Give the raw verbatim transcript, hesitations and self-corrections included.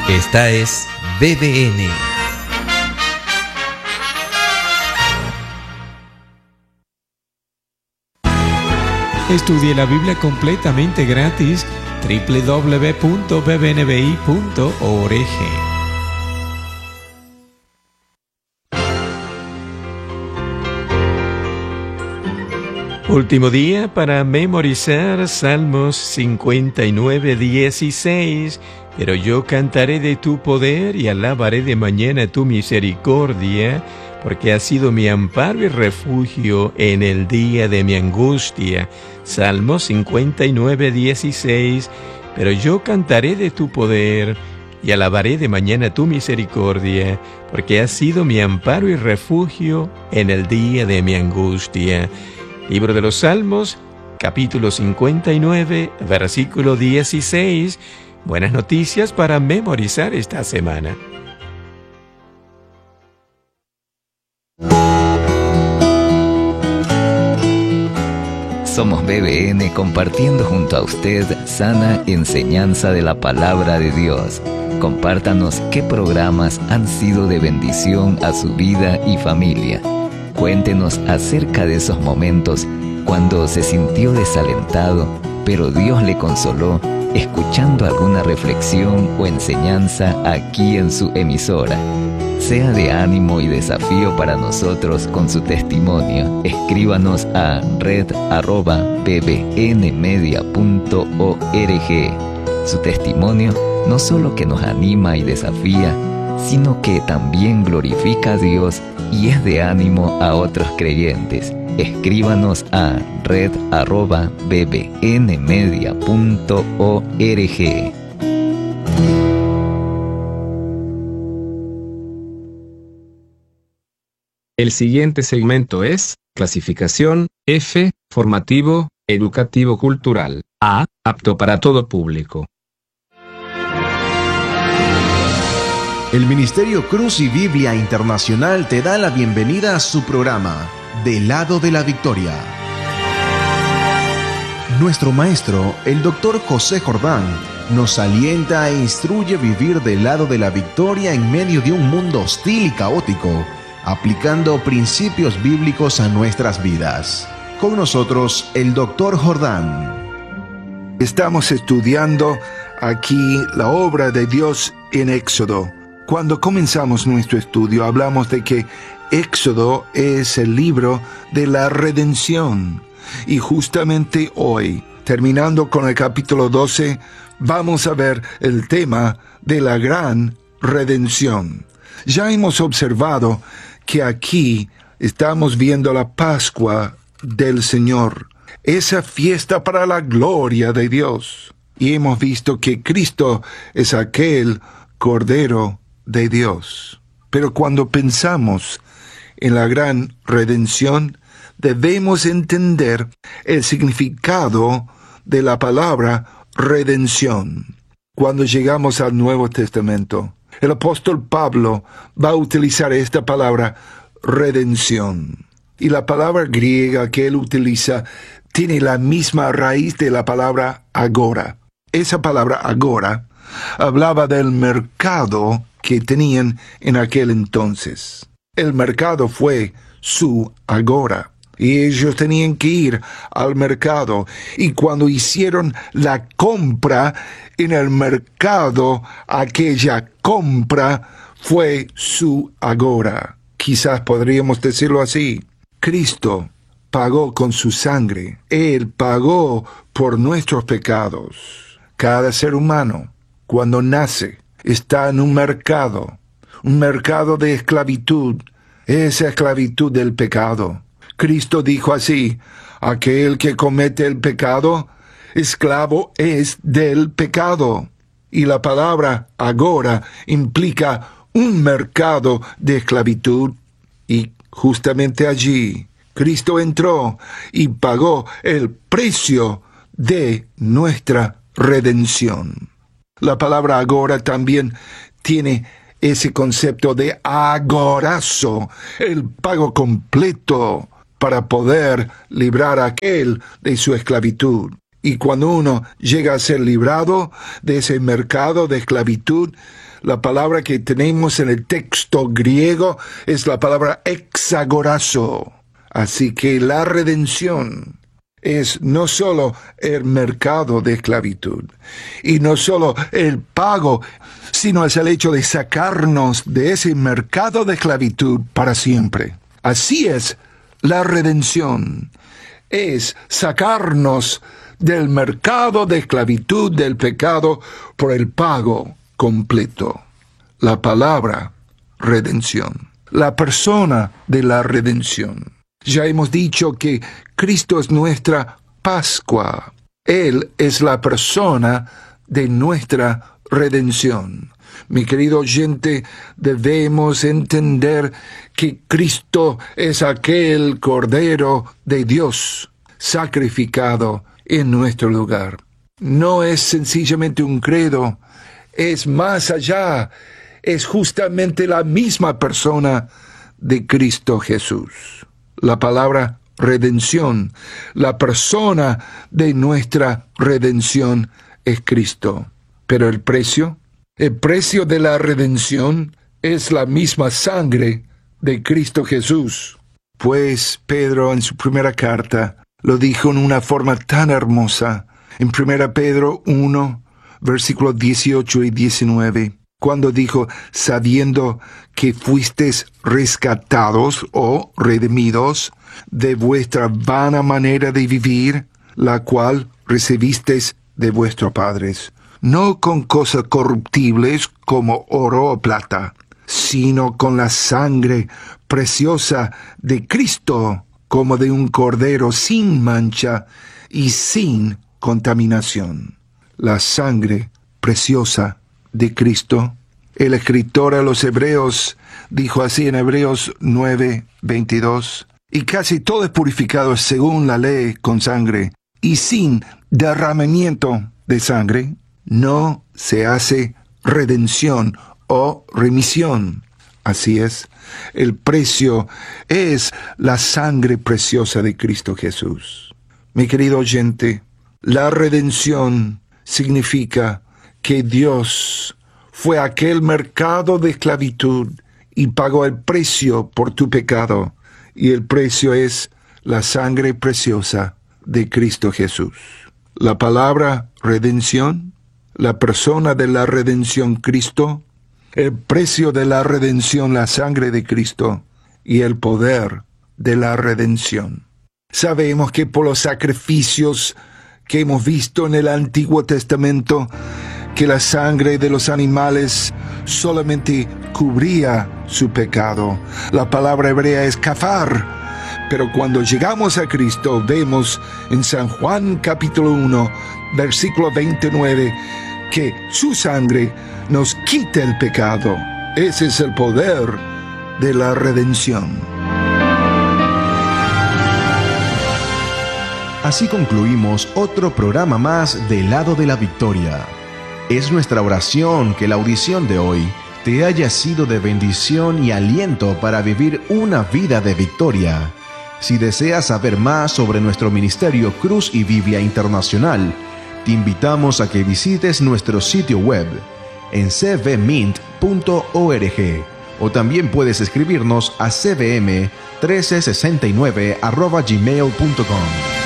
Esta es B B N. Estudie la Biblia completamente gratis. doble u doble u doble u punto b b n b i punto org. Último día para memorizar Salmos cincuenta y nueve, dieciséis. Pero yo cantaré de tu poder y alabaré de mañana tu misericordia, porque has sido mi amparo y refugio en el día de mi angustia. Salmos cincuenta y nueve, dieciséis. Pero yo cantaré de tu poder y alabaré de mañana tu misericordia, porque has sido mi amparo y refugio en el día de mi angustia. Libro de los Salmos, capítulo cincuenta y nueve, versículo dieciséis. Buenas noticias para memorizar esta semana. Somos B B N compartiendo junto a usted sana enseñanza de la palabra de Dios. Compártanos qué programas han sido de bendición a su vida y familia. Cuéntenos acerca de esos momentos cuando se sintió desalentado, pero Dios le consoló escuchando alguna reflexión o enseñanza aquí en su emisora. Sea de ánimo y desafío para nosotros con su testimonio. Escríbanos a red arroba b b n media punto org. Su testimonio no solo que nos anima y desafía, sino que también glorifica a Dios y es de ánimo a otros creyentes. Escríbanos a red arroba b b n media punto org. El siguiente segmento es clasificación F, formativo, educativo cultural. A, apto para todo público. El Ministerio Cruz y Biblia Internacional te da la bienvenida a su programa, Del lado de la victoria. Nuestro maestro, el doctor José Jordán, nos alienta e instruye a vivir del lado de la victoria en medio de un mundo hostil y caótico, aplicando principios bíblicos a nuestras vidas. Con nosotros, el doctor Jordán. Estamos estudiando aquí la obra de Dios en Éxodo. Cuando comenzamos nuestro estudio, hablamos de que Éxodo es el libro de la redención. Y justamente hoy, terminando con el capítulo doce, vamos a ver el tema de la gran redención. Ya hemos observado que aquí estamos viendo la Pascua del Señor, esa fiesta para la gloria de Dios. Y hemos visto que Cristo es aquel Cordero de Dios. Pero cuando pensamos en la gran redención, debemos entender el significado de la palabra redención. Cuando llegamos al Nuevo Testamento, el apóstol Pablo va a utilizar esta palabra redención. Y la palabra griega que él utiliza tiene la misma raíz de la palabra agora. Esa palabra agora hablaba del mercado que tenían en aquel entonces. El mercado fue su agora. Y ellos tenían que ir al mercado. Y cuando hicieron la compra en el mercado, aquella compra fue su agora. Quizás podríamos decirlo así. Cristo pagó con su sangre. Él pagó por nuestros pecados. Cada ser humano, cuando nace, está en un mercado. Un mercado de esclavitud. Esa esclavitud del pecado. Cristo dijo así: aquel que comete el pecado, esclavo es del pecado. Y la palabra agora implica un mercado de esclavitud. Y justamente allí, Cristo entró y pagó el precio de nuestra redención. La palabra agora también tiene ese concepto de agorazo, el pago completo, para poder librar a aquel de su esclavitud. Y cuando uno llega a ser librado de ese mercado de esclavitud, La palabra que tenemos en el texto griego es la palabra exagorazo. Así que la redención es no solo el mercado de esclavitud y no solo el pago, sino es el hecho de sacarnos de ese mercado de esclavitud para siempre. Así es, la redención es sacarnos del mercado de esclavitud del pecado por el pago completo. La palabra redención, la persona de la redención. Ya hemos dicho que Cristo es nuestra Pascua. Él es la persona de nuestra redención. Mi querido oyente, debemos entender que Cristo es aquel Cordero de Dios sacrificado en nuestro lugar. No es sencillamente un credo, es más allá, es justamente la misma persona de Cristo Jesús. La palabra redención, la persona de nuestra redención es Cristo. Pero el precio, el precio de la redención es la misma sangre de Cristo Jesús. Pues Pedro en su primera carta lo dijo en una forma tan hermosa. En primera Pedro uno, versículos dieciocho y diecinueve, cuando dijo, sabiendo que fuisteis rescatados o redimidos de vuestra vana manera de vivir, la cual recibisteis de vuestros padres, no con cosas corruptibles como oro o plata, sino con la sangre preciosa de Cristo, como de un cordero sin mancha y sin contaminación. La sangre preciosa de Cristo. El escritor a los Hebreos dijo así en Hebreos nueve, veintidós, y casi todo es purificado según la ley con sangre, y sin derramamiento de sangre no se hace redención o remisión. Así es, el precio es la sangre preciosa de Cristo Jesús. Mi querido oyente, la redención significa que Dios fue a aquel mercado de esclavitud y pagó el precio por tu pecado, y el precio es la sangre preciosa de Cristo Jesús. La palabra redención, la persona de la redención Cristo, el precio de la redención la sangre de Cristo y el poder de la redención. Sabemos que por los sacrificios que hemos visto en el Antiguo Testamento, que la sangre de los animales solamente cubría su pecado. La palabra hebrea es kafar. Pero cuando llegamos a Cristo, vemos en San Juan capítulo uno, versículo veintinueve, que su sangre nos quita el pecado. Ese es el poder de la redención. Así concluimos otro programa más del Lado de la Victoria. Es nuestra oración que la audición de hoy te haya sido de bendición y aliento para vivir una vida de victoria. Si deseas saber más sobre nuestro ministerio Cruz y Biblia Internacional, te invitamos a que visites nuestro sitio web en c v mint punto org, o también puedes escribirnos a c v m uno tres seis nueve arroba gmail punto com.